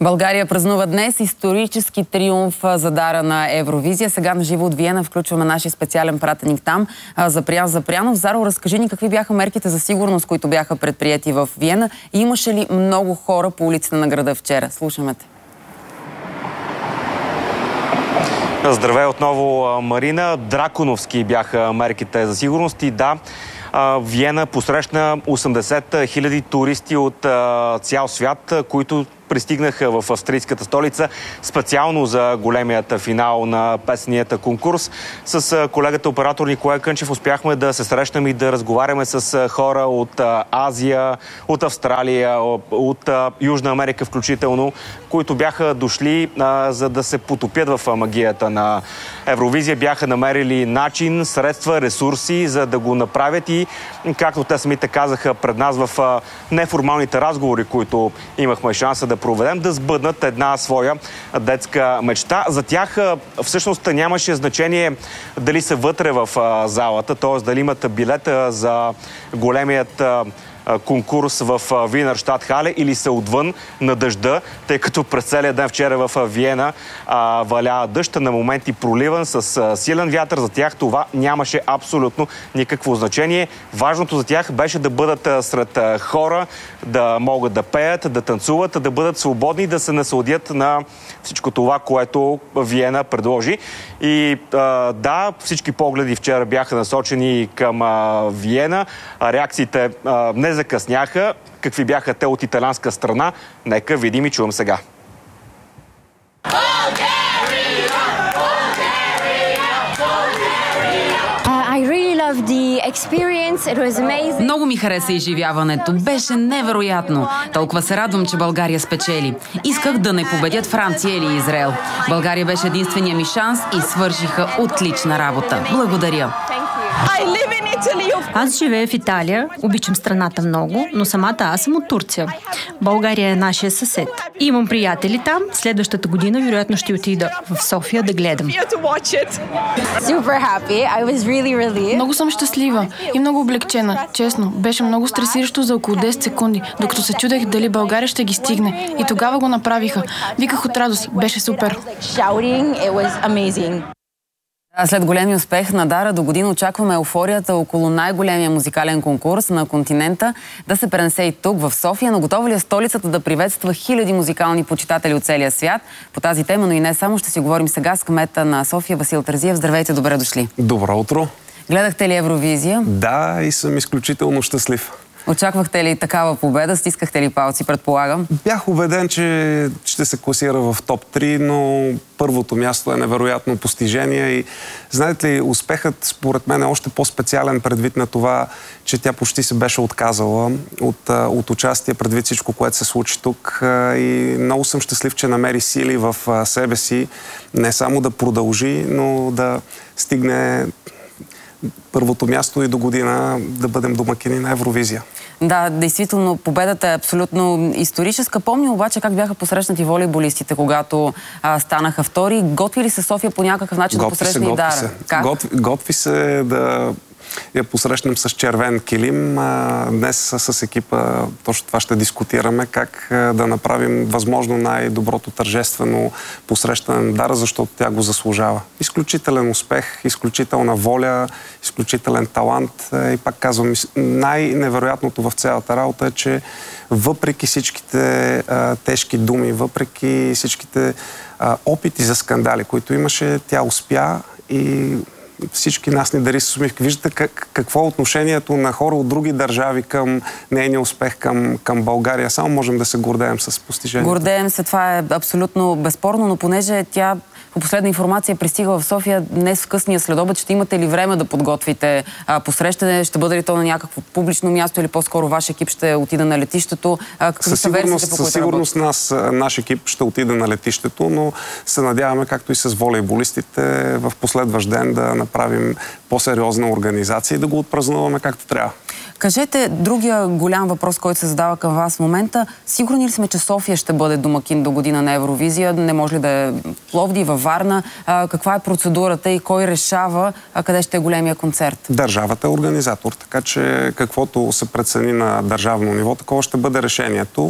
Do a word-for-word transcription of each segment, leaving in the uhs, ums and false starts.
България празнува днес исторически триумф за дара на Евровизия. Сега на живо от Виена включваме нашия специален пратеник там, Запрян Запрянов. Заро, разкажи ни какви бяха мерките за сигурност, които бяха предприяти в Виена, и имаше ли много хора по улиците на града вчера? Слушаме те. Здравей отново, Марина. Драконовски бяха мерките за сигурност и да, Виена посрещна осемдесет хиляди туристи от цял свят, които пристигнаха в австрийската столица специално за големият финал на песенният конкурс. С колегата оператор Николай Кънчев успяхме да се срещнем и да разговаряме с хора от Азия, от Австралия, от Южна Америка включително, които бяха дошли а, за да се потопят в магията на Евровизия. Бяха намерили начин, средства, ресурси, за да го направят и, както те самите казаха пред нас в а, неформалните разговори, които имахме шанса да проведем, да сбъднат една своя детска мечта. За тях всъщност нямаше значение дали са вътре в залата, т.е. дали имат билета за големият конкурс в Виенерщатхале или са отвън на дъжда, тъй като през целия ден вчера в Виена а, валя дъжд, на моменти проливан с а, силен вятър. За тях това нямаше абсолютно никакво значение. Важното за тях беше да бъдат а, сред а, хора, да могат да пеят, да танцуват, да бъдат свободни, да се насладят на всичко това, което Виена предложи. И а, да, всички погледи вчера бяха насочени към а, Виена. А, реакциите а, не закъсняха. Какви бяха те от италианска страна? Нека видим и чуем сега. Много ми хареса изживяването. Беше невероятно. Толкова се радвам, че България спечели. Исках да не победят Франция или Израел. България беше единствения ми шанс и свършиха отлична работа. Благодаря. Аз живея в Италия, обичам страната много, но самата аз съм от Турция. България е нашия съсед. Имам приятели там, следващата година вероятно ще отида в София да гледам. Много съм щастлива и много облегчена, честно. Беше много стресиращо за около десет секунди, докато се чудех дали България ще ги стигне. И тогава го направиха. Виках от радост. Беше супер. След големи успех на Дара до година очакваме еуфорията около най-големия музикален конкурс на континента да се пренесе и тук в София. Но готова ли е столицата да приветства хиляди музикални почитатели от целия свят? По тази тема, но и не само, ще си говорим сега с кмета на София Васил Терзиев. Здравейте, добре дошли. Добро утро. Гледахте ли Евровизия? Да, и съм изключително щастлив. Очаквахте ли такава победа? Стискахте ли палци, предполагам? Бях убеден, че ще се класира в топ три, но първото място е невероятно постижение и знаете ли, успехът според мен е още по-специален предвид на това, че тя почти се беше отказала от, от участие предвид всичко, което се случи тук, и много съм щастлив, че намери сили в себе си не само да продължи, но да стигне първото място и до година да бъдем домакини на Евровизия. Да, действително, победата е абсолютно историческа. Помня обаче как бяха посрещнати волейболистите, когато а, станаха втори. Готви ли се София по някакъв начин да посрещне и Дара? Готви, готви се да я посрещнем с червен килим. Днес с екипа точно това ще дискутираме, как да направим възможно най-доброто тържествено посрещане на Дара, защото тя го заслужава. Изключителен успех, изключителна воля, изключителен талант. И пак казвам, най-невероятното в цялата работа е, че въпреки всичките а, тежки думи, въпреки всичките а, опити за скандали, които имаше, тя успя и всички нас ни дари с усмивка. Виждате как, какво е отношението на хора от други държави към нейния успех към, към България. Само можем да се гордеем с постижението. Гордеем се, това е абсолютно безспорно, но понеже тя по последна информация пристига в София днес в късния следобед, ще имате ли време да подготвите а, посрещане? Ще бъде ли то на някакво публично място или по-скоро ваш екип ще отида на летището? А, какви са версиите, по които със сигурност нас, наш екип ще отиде на летището, но се надяваме, както и с волейболистите, в последващ ден да направим по-сериозна организация и да го отпразнуваме както трябва. Кажете, другия голям въпрос, който се задава към вас в момента. Сигурни ли сме, че София ще бъде домакин до година на Евровизия? Не може ли да е Пловдив, във Варна? А, каква е процедурата и кой решава а, къде ще е големия концерт? Държавата е организатор, така че каквото се прецени на държавно ниво, такова ще бъде решението.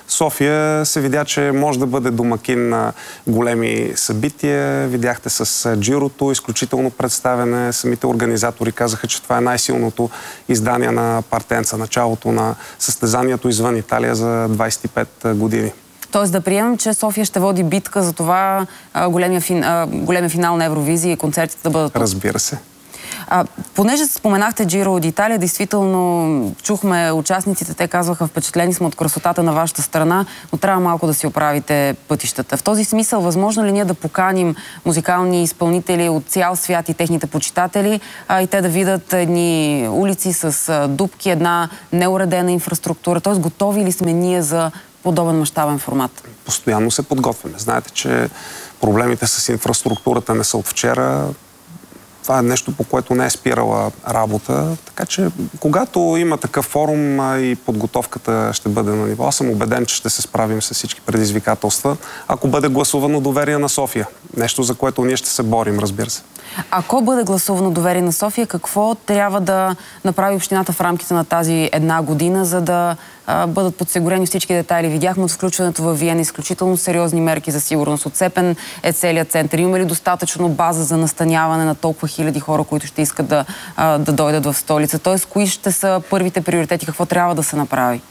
София се видя, че може да бъде домакин на големи събития. Видяхте с Джирото, изключително представяне. Самите организатори казаха, че това е най-силното издание на Партенца, началото на състезанието извън Италия за двайсет и пет години. Тоест да приемем, че София ще води битка за това а, големия, фин, а, големия финал на Евровизия и концертите да бъдат... Разбира се. А, понеже споменахте Джиро от Италия, действително чухме участниците, те казваха, впечатлени сме от красотата на вашата страна, но трябва малко да си оправите пътищата. В този смисъл, възможно ли ние да поканим музикални изпълнители от цял свят и техните почитатели, а и те да видят едни улици с а, дупки, една неуредена инфраструктура? Т.е. готови ли сме ние за подобен мащабен формат? Постоянно се подготвяме. Знаете, че проблемите с инфраструктурата не са от вчера. Това е нещо, по което не е спирала работа. Така че, когато има такъв форум и подготовката ще бъде на ниво, аз съм убеден, че ще се справим с всички предизвикателства, ако бъде гласувано доверие на София. Нещо, за което ние ще се борим, разбира се. Ако бъде гласувано доверие на София, какво трябва да направи общината в рамките на тази една година, за да а, бъдат подсигурени всички детайли? Видяхме от включването във Виена изключително сериозни мерки за сигурност. Отцепен е целият център. Имаме ли достатъчно база за настаняване на толкова хиляди хора, които ще искат да, а, да дойдат в столица? Тоест, кои ще са първите приоритети? Какво трябва да се направи?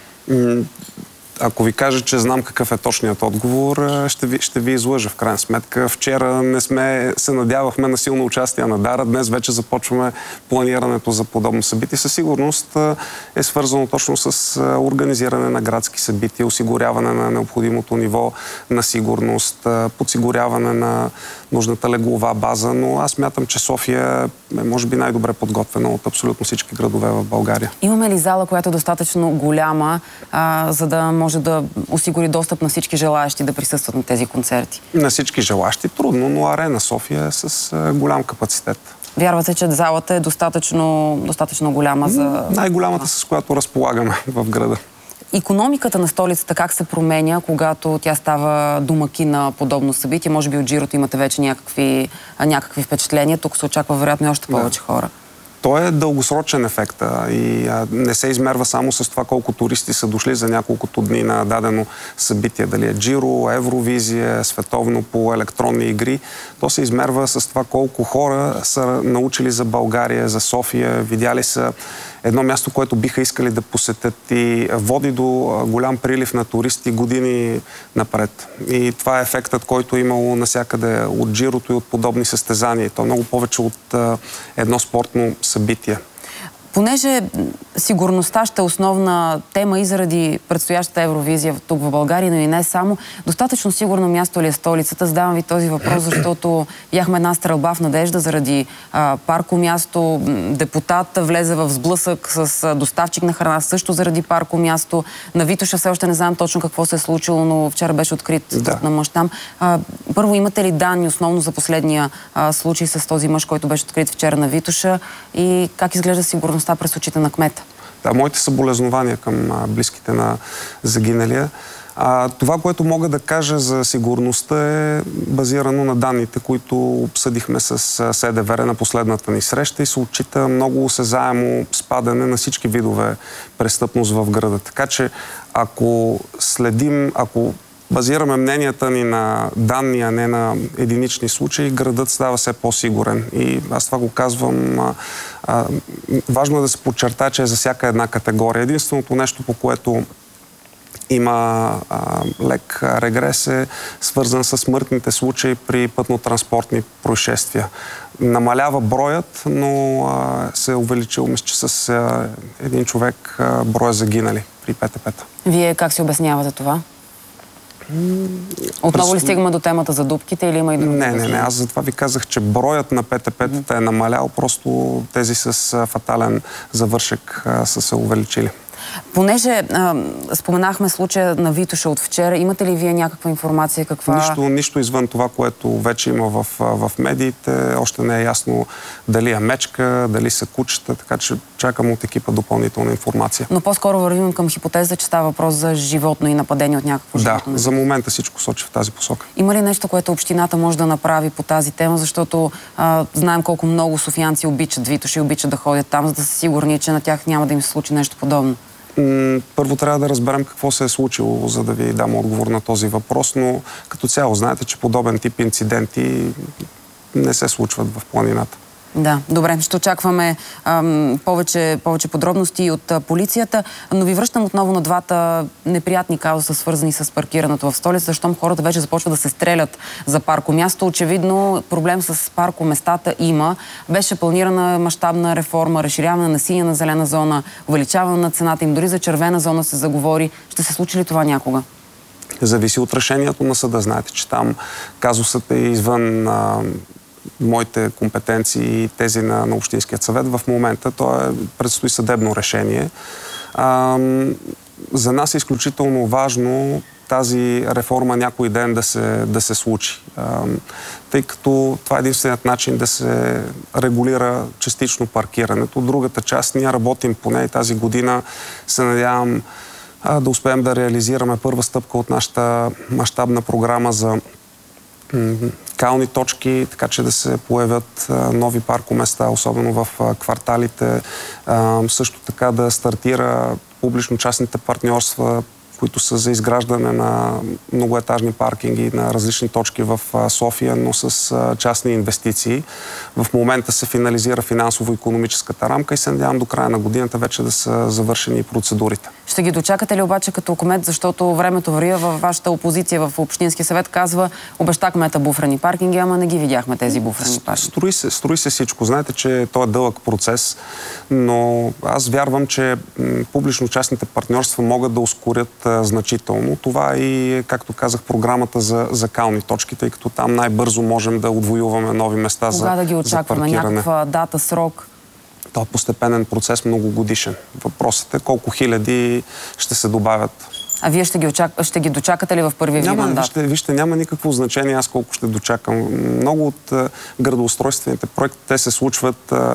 Ако ви кажа, че знам какъв е точният отговор, ще ви, ще ви излъжа в крайна сметка. Вчера не сме се надявахме на силно участие на Дара. Днес вече започваме планирането за подобно събитие. Със сигурност е свързано точно с организиране на градски събития, осигуряване на необходимото ниво на сигурност, подсигуряване на нужната леглова база, но аз мятам, че София е може би най-добре подготвена от абсолютно всички градове в България. Имаме ли зала, която е достатъчно голяма, а, за да може да осигури достъп на всички желаящи да присъстват на тези концерти? На всички желаящи трудно, но Арена София е с а, голям капацитет. Вярвате, че залата е достатъчно, достатъчно голяма за... Най-голямата, с която разполагаме в града. Икономиката на столицата как се променя, когато тя става домакин на подобно събитие? Може би от Джирото имате вече някакви, някакви впечатления. Тук се очаква вероятно и още повече да. хора. Той е дългосрочен ефект и а, не се измерва само с това колко туристи са дошли за няколкото дни на дадено събитие. Дали е Джиро, Евровизия, световно по електронни игри. То се измерва с това колко хора са научили за България, за София, видяли са едно място, което биха искали да посетят и води до голям прилив на туристи години напред. И това е ефектът, който е имало навсякъде от Джирото и от подобни състезания. То е много повече от а, едно спортно събитие. Понеже сигурността ще е основна тема и заради предстоящата Евровизия тук в България, но и не само, достатъчно сигурно място ли е столицата? Задавам ви този въпрос, защото бяхме една стрелба в надежда заради а, парко място. Депутат влезе в сблъсък с а, доставчик на храна, също заради парко място. На Витоша все още не знам точно какво се е случило, но вчера беше открит да. на мъж там. А, първо, имате ли данни основно за последния а, случай с този мъж, който беше открит вчера на Витоша, и как изглежда сигурността през очите на кмета? Да, моите съболезнования към а, близките на загиналия. А, това, което мога да кажа за сигурността, е базирано на данните, които обсъдихме с СДВР на последната ни среща и се отчита много осезаемо спадане на всички видове престъпност в града. Така че, ако следим, ако базираме мненията ни на данни, а не на единични случаи, градът става все по-сигурен. И аз това го казвам. А, а, важно е да се подчерта, че е за всяка една категория. Единственото нещо, по което има а, лек регрес, е свързан с смъртните случаи при пътно-транспортни происшествия. Намалява броят, но а, се е увеличил, мисля, че с а, един човек а, броя загинали при ПТП-та. Вие как си обяснявате това? Отново ли стигаме до темата за дупките или има и други? Не, не, не. Аз затова ви казах, че броят на ПТП-тата е намалял, просто тези с фатален завършек са се увеличили. Понеже а, споменахме случая на Витоша от вчера, имате ли вие някаква информация? Каква... Нищо, нищо извън това, което вече има в, в медиите. Още не е ясно дали е мечка, дали са кучета, така че чакам от екипа допълнителна информация. Но по-скоро вървим към хипотеза, че става въпрос за животно и нападение от някакво животно. Да, за момента всичко сочи в тази посока. Има ли нещо, което общината може да направи по тази тема? Защото а, знаем колко много софиянци обичат Витоша и обичат да ходят там, за да са сигурни, че на тях няма да им се случи нещо подобно. Първо трябва да разберем какво се е случило, за да ви дам отговор на този въпрос, но като цяло знаете, че подобен тип инциденти не се случват в планината. Да, добре, ще очакваме ам, повече, повече подробности от а, полицията, но ви връщам отново на двата неприятни казуса, свързани с паркирането в столица, защото хората вече започват да се стрелят за паркомясто. Очевидно проблем с паркоместата има. Беше планирана мащабна реформа, разширяване на синя на зелена зона, увеличаване на цената им, дори за червена зона се заговори. Ще се случи ли това някога? Зависи от решението на съда. Знаете, че там казусът е извън а, моите компетенции и тези на, на Общинският съвет. В момента то е, предстои съдебно решение. А, за нас е изключително важно тази реформа някой ден да се, да се случи. А, тъй като това е единственият начин да се регулира частично паркирането. Другата част, ние работим поне и тази година, се надявам а, да успеем да реализираме първа стъпка от нашата мащабна програма за кални точки, така че да се появят а, нови паркоместа, особено в а, кварталите. А, също така да стартира публично-частните партньорства, които са за изграждане на многоетажни паркинги на различни точки в а, София, но с а, частни инвестиции. В момента се финализира финансово-икономическата рамка и се надявам до края на годината вече да са завършени процедурите. Ще ги дочакате ли обаче като кмет, защото времето върви във вашата опозиция в Общинския съвет, казва, обеща кмета буферни паркинги, ама не ги видяхме тези буферни паркинги. Строи се, строи се всичко. Знаете, че то е дълъг процес, но аз вярвам, че публично-частните партньорства могат да ускорят а, значително. Това и, както казах, програмата за, за кални точки, тъй като там най-бързо можем да отвоюваме нови места за, Кога да ги очакваме? за паркиране. Някаква дата, срок? Това е постепенен процес, многогодишен. Въпросът е колко хиляди ще се добавят. А вие ще ги, очак... ще ги дочакате ли в първия ви мандат? Вижте, вижте, няма никакво значение аз колко ще дочакам. Много от а, градоустройствените проекти, те се случват а,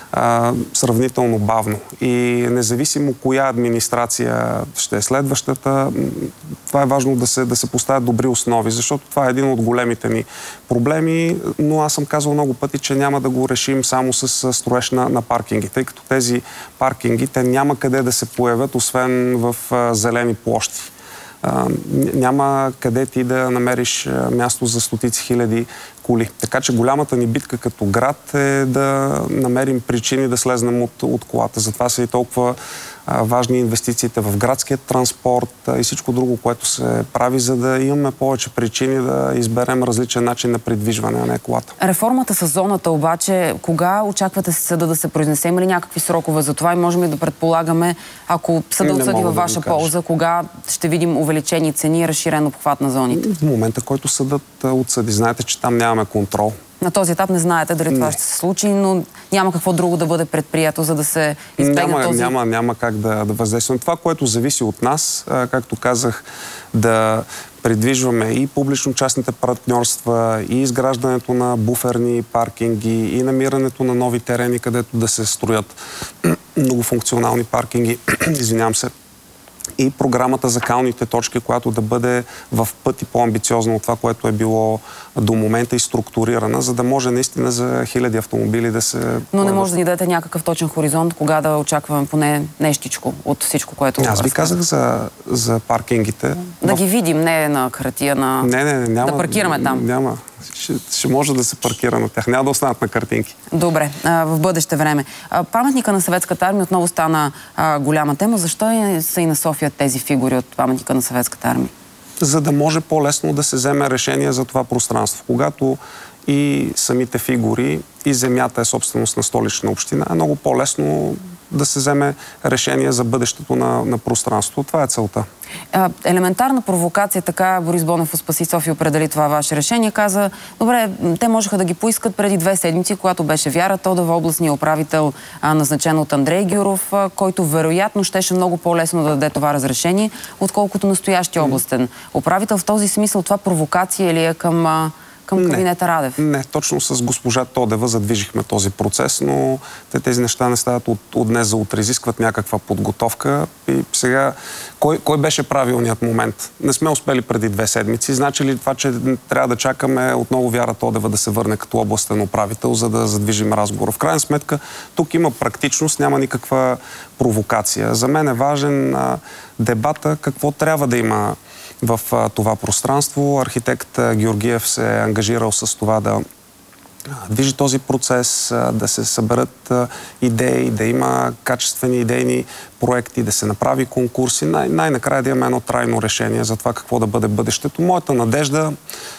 а, сравнително бавно. И независимо коя администрация ще е следващата, това е важно да се, да се поставят добри основи, защото това е един от големите ни проблеми, но аз съм казал много пъти, че няма да го решим само с строеж на, на паркинги, тъй като тези паркинги, те няма къде да се появят, освен в а, зелени площи. А, няма къде ти да намериш място за стотици хиляди коли. Така че голямата ни битка като град е да намерим причини да слезнем от, от колата. Затова са и толкова а, важни инвестициите в градския транспорт а, и всичко друго, което се прави, за да имаме повече причини да изберем различен начин на придвижване, а не колата. Реформата с зоната обаче, кога очаквате съда да се произнесе? Има ли някакви срокове за това и можем ли да предполагаме, ако съда отсъди във ваша полза, кога ще видим увеличени цени и разширен обхват на зоните? В момента, който съдът отсъди. Знаете, че там нямаме контрол. На този етап не знаете дали това не. ще се случи, но няма какво друго да бъде предприето, за да се избегне няма, този... Няма, няма как да, да въздействаме. Това, което зависи от нас, а, както казах, да придвижваме и публично-частните партньорства, и изграждането на буферни паркинги, и намирането на нови терени, където да се строят многофункционални паркинги. Извинявам се. И програмата за калните точки, която да бъде в пъти по-амбициозна от това, което е било до момента и структурирана, за да може наистина за хиляди автомобили да се... Но не може да ни дадете някакъв точен хоризонт, кога да очакваме поне нещичко от всичко, което... Аз ви казах за, за паркингите. Да в... ги видим, не на хартия, на... Не, не, не, няма... Да паркираме там. Няма. Ще, ще може да се паркира на тях. Няма да останат на картинки. Добре, а, в бъдеще време. А, паметника на Съветската армия отново стана а, голяма тема. Защо е, са и на София тези фигури от паметника на Съветската армия? За да може по-лесно да се вземе решение за това пространство. Когато и самите фигури, и земята е собственост на Столична община, е много по-лесно да се вземе решение за бъдещето на, на пространството. Това е целта. А, елементарна провокация, така Борис Бонев от Спаси София определи това ваше решение. Каза, добре, те можеха да ги поискат преди две седмици, когато беше Вяра Тодова, областния управител, а, назначен от Андрей Гюров, а, който вероятно щеше много по-лесно да даде това разрешение, отколкото настоящия областен управител. В този смисъл това провокация ли е към, а, към кабинета не, Радев? Не, точно с госпожа Тодева задвижихме този процес, но тези неща не стават от, от днес за утре, изискват някаква подготовка. И сега, кой, кой беше правилният момент? Не сме успели преди две седмици. Значи ли това, че трябва да чакаме отново Вяра Тодева да се върне като областен управител, за да задвижим разговора? В крайна сметка, тук има практичност, няма никаква провокация. За мен е важен а, дебата какво трябва да има в а, това пространство. Архитект а, Георгиев се е ангажирал с това да движи този процес, а, да се съберат а, идеи, да има качествени идейни проекти, да се направи конкурси. Най- най-накрая да имаме едно трайно решение за това какво да бъде бъдещето. Моята надежда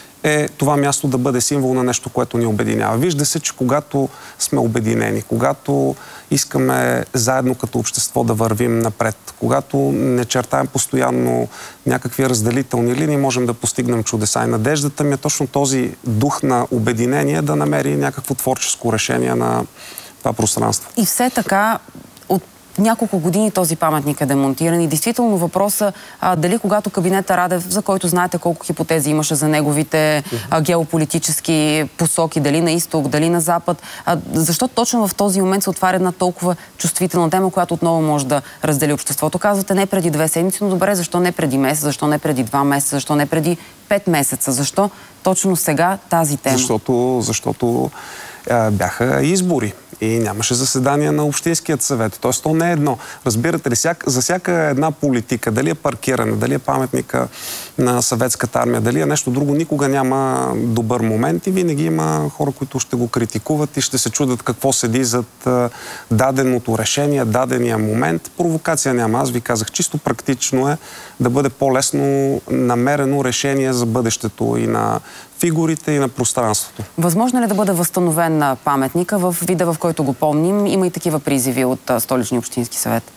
е това място да бъде символ на нещо, което ни обединява. Вижда се, че когато сме обединени, когато искаме заедно като общество да вървим напред, когато не чертаем постоянно някакви разделителни линии, можем да постигнем чудеса. И надеждата ми е точно този дух на обединение да намери някакво творческо решение на това пространство. И все така, от няколко години този паметник е демонтиран и действително въпроса а, дали когато кабинета Радев, за който знаете колко хипотези имаше за неговите а, геополитически посоки, дали на изток, дали на запад, а, защо точно в този момент се отваря една толкова чувствителна тема, която отново може да раздели обществото? Казвате не преди две седмици, но добре, защо не преди месец, защо не преди два месеца, защо не преди пет месеца, защо точно сега тази тема? Защото, защото а, бяха избори и нямаше заседание на Общинският съвет. Тоест, то не е едно. Разбирате ли, всяк, за всяка една политика, дали е паркиране, дали е паметника на съветската армия, дали е нещо друго, никога няма добър момент и винаги има хора, които ще го критикуват и ще се чудят какво седи зад а, даденото решение, дадения момент. Провокация няма. Аз ви казах, чисто практично е да бъде по-лесно намерено решение за бъдещето и на фигурите и на пространството. Възможно ли да бъде възстановен на паметника в вида, в който го помним? Има и такива призиви от Столичния общински съвет.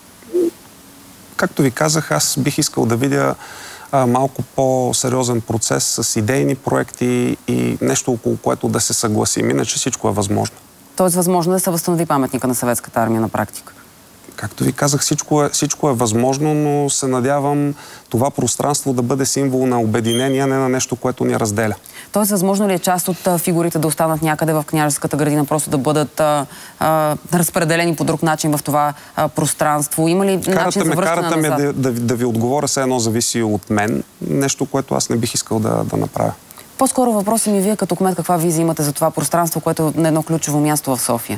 Както ви казах, аз бих искал да видя а, малко по-сериозен процес с идейни проекти и нещо, около което да се съгласим. Иначе всичко е възможно. Тоест възможно да се възстанови паметника на съветската армия на практика? Както ви казах, всичко е, всичко е възможно, но се надявам това пространство да бъде символ на обединение, не на нещо, което ни разделя. Тоест, възможно ли е част от а, фигурите да останат някъде в Княжеската градина, просто да бъдат а, а, разпределени по друг начин в това а, пространство? Има ли карата начин за връщане карата назад? Карата ме да, да, да ви отговоря, все едно зависи от мен. Нещо, което аз не бих искал да, да направя. По-скоро въпросът ми, вие като кмет, каква визия имате за това пространство, което е на едно ключово място в София?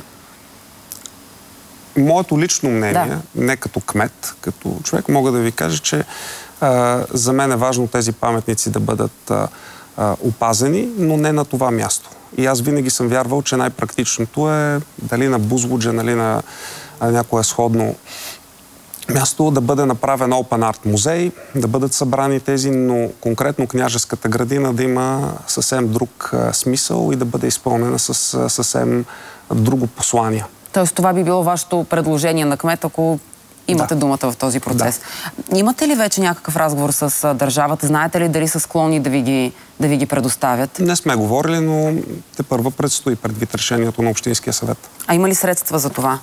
Моето лично мнение, да. не като кмет, като човек, мога да ви кажа, че а, за мен е важно тези паметници да бъдат а, а, опазени, но не на това място. И аз винаги съм вярвал, че най-практичното е дали на Бузлуджа, нали на а, някое сходно място да бъде направен Open Art музей, да бъдат събрани тези, но конкретно Княжеската градина да има съвсем друг а, смисъл и да бъде изпълнена с а, съвсем друго послание. Тоест това би било вашето предложение на кмет, ако имате да. думата в този процес. Да. Имате ли вече някакъв разговор с държавата? Знаете ли дали са склонни да ви ги, да ви ги предоставят? Не сме говорили, но тепърва предстои предвид решението на Общинския съвет. А има ли средства за това?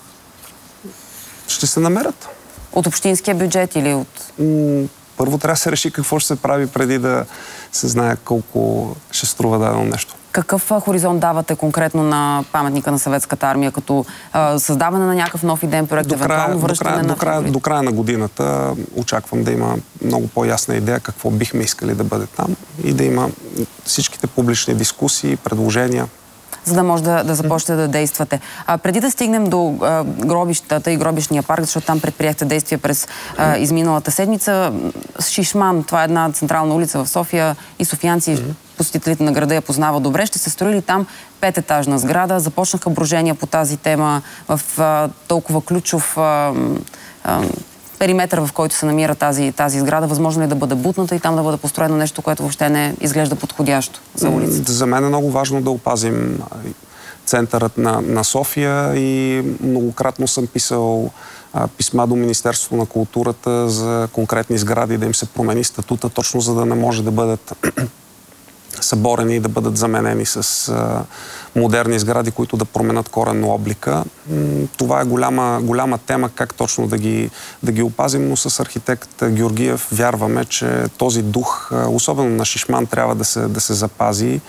Ще се намерят. От общинския бюджет или от... М- първо трябва да се реши какво ще се прави преди да се знае колко ще струва дадено нещо. Какъв а, хоризонт давате конкретно на паметника на съветската армия, като а, създаване на някакъв нов идеен проект, до края, евентуално връщане до края, на до края, до края на годината очаквам да има много по-ясна идея какво бихме искали да бъде там и да има всичките публични дискусии, предложения. За да може да, да започнете да действате. А, преди да стигнем до а, гробищата и гробищния парк, защото там предприехте действия през а, изминалата седмица, Шишман, това е една централна улица в София и софиянци, mm-hmm. посетителите на града я познават добре, ще се строили там пететажна сграда. Започнаха брожения по тази тема в а, толкова ключов а, а, периметър, в който се намира тази, тази сграда. Възможно ли е да бъде бутната и там да бъде построено нещо, което въобще не изглежда подходящо за улицата? За мен е много важно да опазим центърът на, на София и многократно съм писал а, писма до Министерството на културата за конкретни сгради, да им се промени статута, точно за да не може да бъдат съборени и да бъдат заменени с а, модерни сгради, които да променят коренно облика. М- това е голяма, голяма тема, как точно да ги, да ги опазим, но с архитект Георгиев вярваме, че този дух, а, особено на Шишман, трябва да се, да се запази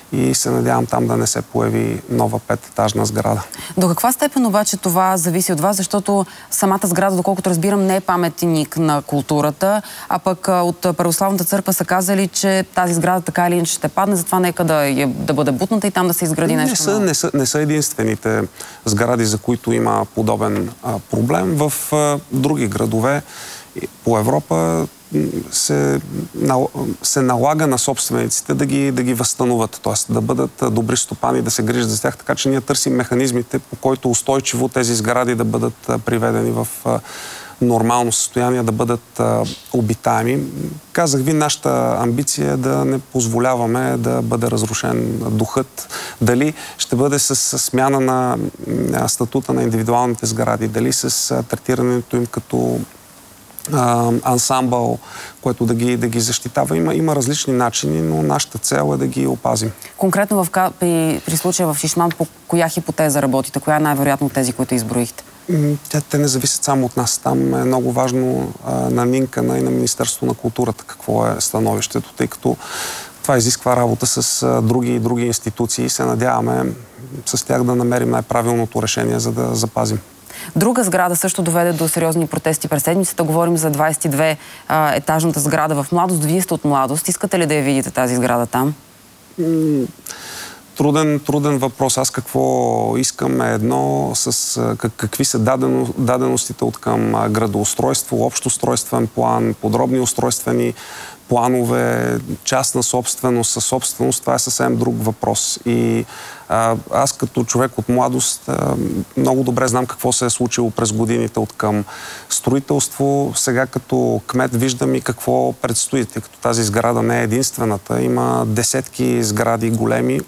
и се надявам там да не се появи нова пететажна сграда. До каква степен обаче това зависи от вас, защото самата сграда, доколкото разбирам, не е паметник на културата, а пък от Православната църква са казали, че тази сграда така или иначе ще падне, затова нека да, е, да бъде бутната и там да се изгради нещо. Не са, не са, не са единствените сгради, за които има подобен а, проблем. В а, други градове по Европа се, се налага на собствениците да ги, да ги възстановят, т.е. да бъдат добри стопани, да се грижат за тях, така че ние търсим механизмите, по който устойчиво тези сгради да бъдат приведени в нормално състояние, да бъдат а, обитаеми. Казах ви, нашата амбиция е да не позволяваме да бъде разрушен духът. Дали ще бъде с, с смяна на, на статута на индивидуалните сгради, дали с а, третирането им като а, ансамбъл, което да ги, да ги защитава. Има, има различни начини, но нашата цел е да ги опазим. Конкретно в, при, при случая в Шишман, по коя хипотеза работите? Коя е най-вероятно от тези, които изброихте? Те не зависят само от нас. Там е много важно а, на Минкана и на Министерството на културата какво е становището, тъй като това изисква работа с а, други и други институции и се надяваме с тях да намерим най-правилното решение, за да запазим. Друга сграда също доведе до сериозни протести през седмицата. Говорим за двадесет и две а, етажната сграда в Младост. Вие сте от Младост. Искате ли да я видите тази сграда там? Труден, труден въпрос. Аз какво искам е едно, с как, какви са дадено, даденостите от към градоустройство, общо устройствен план, подробни устройствени планове, частна собственост, със собственост. Това е съвсем друг въпрос. И а, аз като човек от Младост а, много добре знам какво се е случило през годините от към строителство. Сега като кмет виждам и какво предстои, тъй като тази сграда не е единствената. Има десетки сгради големи,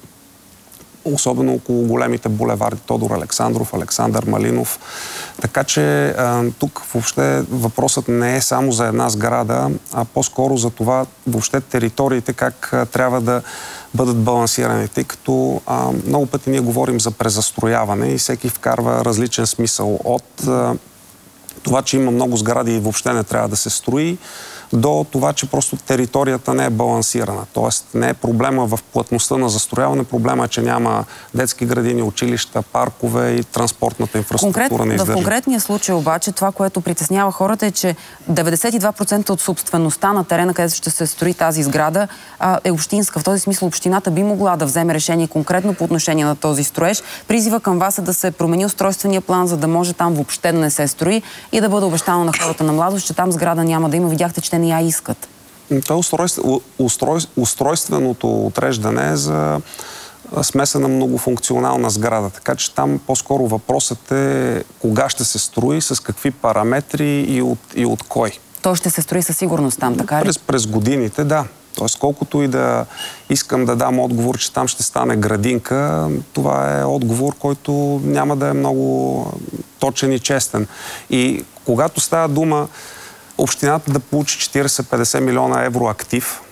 особено около големите булеварди Тодор Александров, Александър Малинов. Така че а, тук въобще въпросът не е само за една сграда, а по-скоро за това въобще териториите как а, трябва да бъдат балансирани, тъй като а, много пъти ние говорим за презастрояване и всеки вкарва различен смисъл от а, това, че има много сгради и въобще не трябва да се строи, до това, че просто територията не е балансирана. Тоест не е проблема в плътността на застрояване, проблема е, че няма детски градини, училища, паркове и транспортната инфраструктура Конкрет, не издържа. В конкретния случай обаче това, което притеснява хората е, че деветдесет и два процента от собствеността на терена, където ще се строи тази сграда, е общинска. В този смисъл общината би могла да вземе решение конкретно по отношение на този строеж. Призива към вас е да се промени устройствения план, за да може там въобще да не се строи и да бъде обещано на хората на Младост, че там сграда няма да има. Видяхте, че те не я искат. Това устройство, устрой, устройственото отреждане е за смесена многофункционална сграда. Така че там по-скоро въпросът е кога ще се строи, с какви параметри и от, и от кой. То ще се строи със сигурност там, така ли? През, през годините, да. Тоест, колкото и да искам да дам отговор, че там ще стане градинка, това е отговор, който няма да е много точен и честен. И когато става дума общината да получи четиридесет-петдесет милиона евро актив,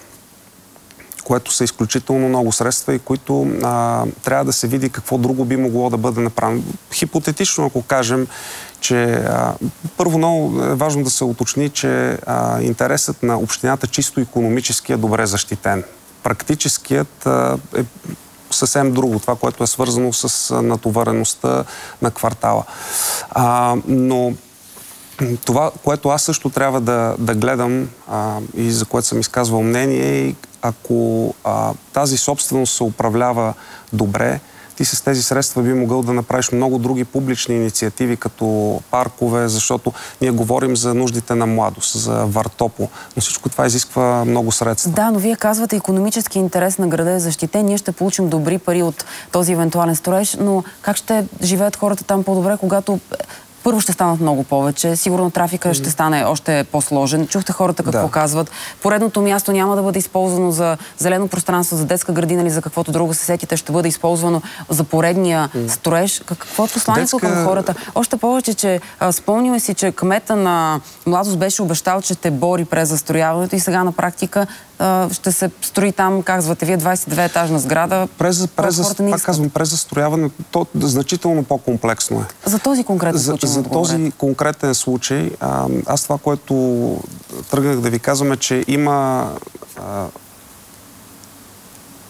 което са изключително много средства и които а, трябва да се види какво друго би могло да бъде направено. Хипотетично, ако кажем, че а, първо много е важно да се уточни, че а, интересът на общината чисто икономически е добре защитен. Практическият а, е съвсем друго, това, което е свързано с натовареността на квартала. А, но това, което аз също трябва да, да гледам а, и за което съм изказвал мнение, е ако а, тази собственост се управлява добре, ти с тези средства би могъл да направиш много други публични инициативи, като паркове, защото ние говорим за нуждите на Младост, за Вартопо, но всичко това изисква много средства. Да, но вие казвате, икономически интерес на града е защитен, ние ще получим добри пари от този евентуален строеж, но как ще живеят хората там по-добре, когато първо ще станат много повече, сигурно трафика ще стане още по-сложен. Чухте хората какво да. казват. Поредното място няма да бъде използвано за зелено пространство, за детска градина или за каквото друго се сетите, ще бъде използвано за поредния строеж. Какво е посланието Детска... към хората? Още повече, че а, спомняме си, че кмета на Младост беше обещал, че ще бори през застрояването и сега на практика а, ще се строи там, казвате вие, двадесет и две етажна сграда. През, през, пак казвам, през застрояване, то значително по-комплексно е. За този конкретен случай. За този конкретен случай, а, аз това, което тръгнах да ви казвам е, че има а,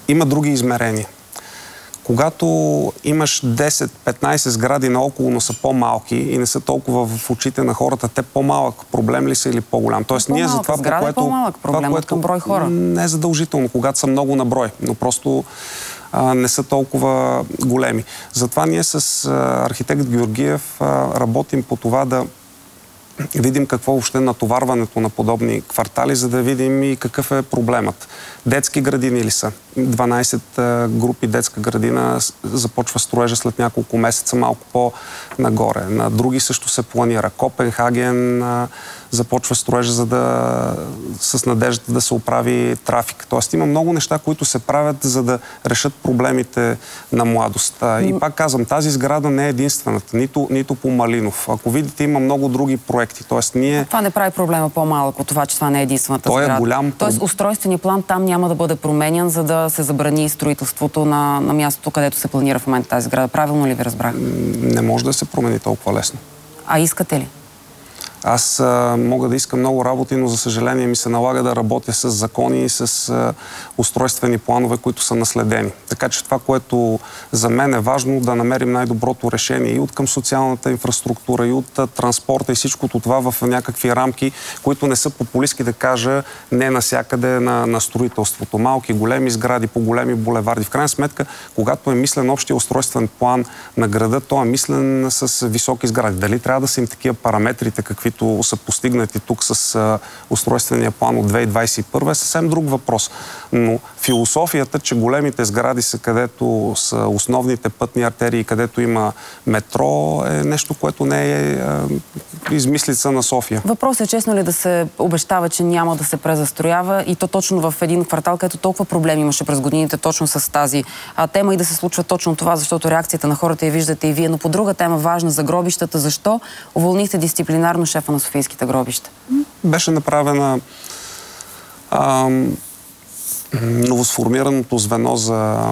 има други измерения. Когато имаш десет-петнайсет сгради наоколо, но са по-малки и не са толкова в очите на хората, те по-малък проблем ли са или по-голям? Тоест, ние за това, по което, по-малък проблем това, което, към брой хора. Не е задължително, когато са много на брой, но просто а, не са толкова големи. Затова ние с а, архитект Георгиев а, работим по това да видим какво въобще натоварването на подобни квартали, за да видим и какъв е проблемът. Детски градини ли са? дванайсет групи детска градина започва строежа след няколко месеца, малко по-нагоре. На други също се планира. Копенхаген започва строежа, за да с надеждата да се оправи трафик. Тоест има много неща, които се правят, за да решат проблемите на младост. И пак казвам, тази сграда не е единствената, нито, нито по Малинов. Ако видите, има много други проекти. Тоест, ние... Това не прави проблема по-малък от това, че това не е единствената Той сграда. Е голям... Тоест, устройственият план там няма да бъде променян, за да се забрани строителството на, на мястото, където се планира в момента тази сграда. Правилно ли ви разбрах? Не може да се промени толкова лесно. А искате ли? Аз а, мога да искам много работи, но за съжаление ми се налага да работя с закони и с а, устройствени планове, които са наследени. Така че това, което за мен е важно, да намерим най-доброто решение и от към социалната инфраструктура, и от а, транспорта и всичкото това в някакви рамки, които не са популистки, да кажа, не насякъде на, на строителството. Малки, големи сгради, по големи булеварди. В крайна сметка, когато е мислен общия устройствен план на града, то е мислен с високи сгради. Дали трябва да са им такива параметрите, какви които са постигнати тук с а, устройствения план от две хиляди двадесет и първа е съвсем друг въпрос. Но философията, че големите сгради са където са основните пътни артерии, където има метро, е нещо, което не е а, измислица на София. Въпросът е честно ли да се обещава, че няма да се презастроява и то точно в един квартал, където толкова проблеми имаше през годините точно с тази а, тема и да се случва точно това, защото реакцията на хората я виждате и вие. Но по друга тема, важна за гробищата, защо уволнихте дисциплинарно шефа на софийските гробища? Беше направена а, новосформираното звено за а,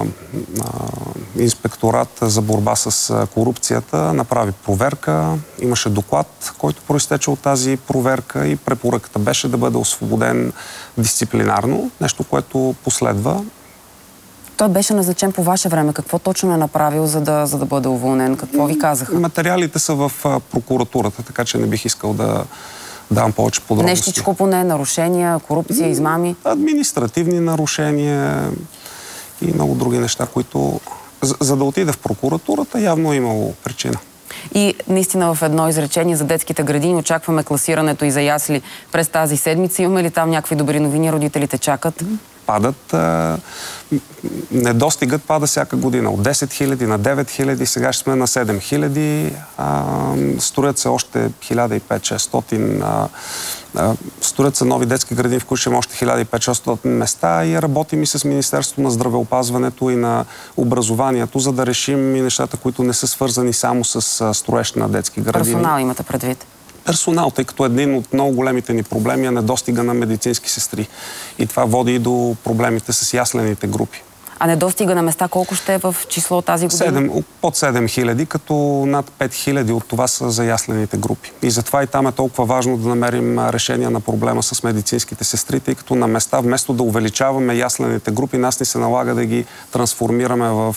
инспекторат за борба с а, корупцията. Направи проверка, имаше доклад, който произтече от тази проверка и препоръката беше да бъде освободен дисциплинарно. Нещо, което последва. Той беше назначен по ваше време. Какво точно е направил, за да, за да бъде уволнен? Какво ви казаха? Материалите са в прокуратурата, така че не бих искал да давам повече подробности. Нещичко поне, нарушения, корупция, измами? Административни нарушения и много други неща, които... За, за да отиде в прокуратурата, явно е имало причина. И наистина в едно изречение за детските градини очакваме класирането и за ясли през тази седмица. Имаме ли там някакви добри новини? Родителите чакат? Падат. А, недостигът пада всяка година. От десет хиляди на девет хиляди, сега ще сме на седем хиляди. Строят се още хиляда и петстотин. А, а, строят се нови детски градини, в които ще има още хиляда и петстотин места и работим и с Министерството на здравеопазването и на образованието, за да решим и нещата, които не са свързани само с строеж на детски градини. Персонал имате предвид? Персонал, тъй като един от много големите ни проблеми е недостига на медицински сестри. И това води и до проблемите с яслените групи. А недостига на места колко ще е в число тази година? седем, под седем хиляди, като над пет хиляди от това са за яслените групи. И затова и там е толкова важно да намерим решение на проблема с медицинските сестри, тъй като на места, вместо да увеличаваме яслените групи, нас ни се налага да ги трансформираме в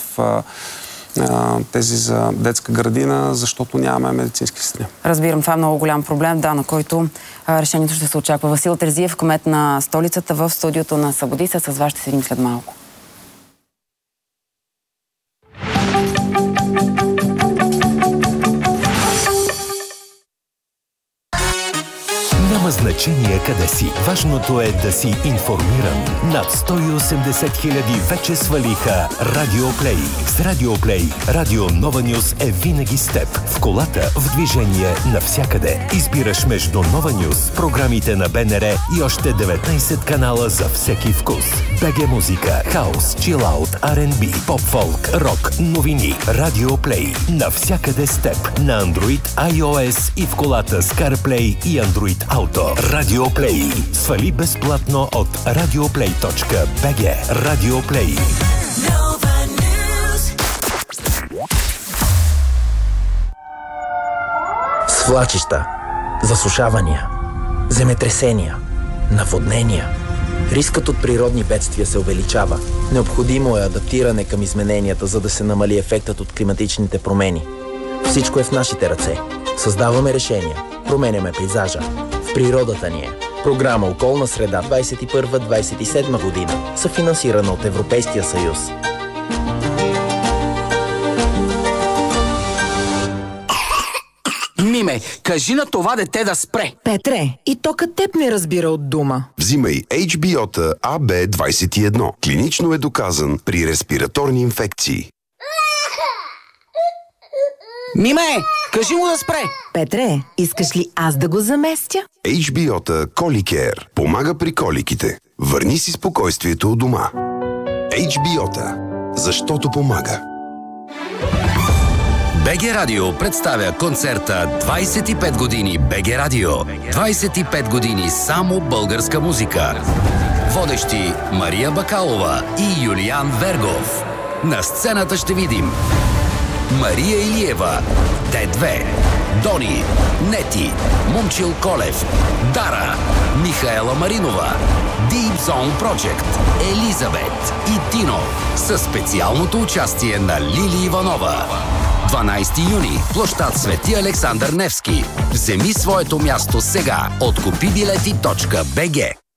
тези за детска градина, защото нямаме медицински сестри. Разбирам, това е много голям проблем, да, на който а, решението ще се очаква. Васил Терзиев, кмет на столицата, в студиото на Събуди се. С вас ще седим след малко. Няма значение къде си. Важното е да си информиран. Над сто и осемдесет хиляди вече свалиха Радиоплей. С Радиоплей Радио Нова Нюс е винаги с теб. В колата, в движение, навсякъде. Избираш между Нова Нюс, програмите на БНР и още деветнайсет канала за всеки вкус. БГ музика, хаус, чилаут, Ар енд Би, поп-фолк, рок, новини. Радиоплей. Навсякъде с теб. На Android, iOS и в колата с CarPlay и Android Auto. Радиоплей. Свали безплатно от радиоплей точка би джи. Радиоплей. Свлачища, засушавания, земетресения, наводнения. Рискът от природни бедствия се увеличава. Необходимо е адаптиране към измененията, за да се намали ефектът от климатичните промени. Всичко е в нашите ръце. Създаваме решения. Променяме пейзажа. В природата ни е. Програма Околна среда двадесет и първа - двадесет и седма година. Съфинансирана от Европейския съюз. Миме, кажи на това дете да спре. Петре, и то като теб не разбира от дума. Взимай Ейч Би О-та А Б двадесет и едно. Клинично е доказан при респираторни инфекции. Миме, кажи му да спре. Петре, искаш ли аз да го заместя? Ейч Би О-та Коликер помага при коликите. Върни си спокойствието у дома. Ейч Би О-та. Защото помага. БГ Радио представя концерта двадесет и пет години БГ Радио. двадесет и пет години само българска музика. Водещи Мария Бакалова и Юлиан Вергов. На сцената ще видим Мария Илиева, Д две, Дони, Нети, Момчил Колев, Дара, Михаела Маринова, Deep Zone Project, Елизабет и Тино със специалното участие на Лили Иванова. дванадесети юни, площад Свети Александър Невски. Вземи своето място сега от купи билети точка би джи.